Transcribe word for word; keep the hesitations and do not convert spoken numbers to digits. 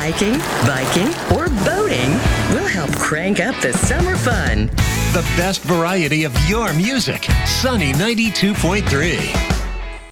hiking, biking, or boating, we'll help crank up the summer fun. The best variety of your music. Sunny ninety-two point three.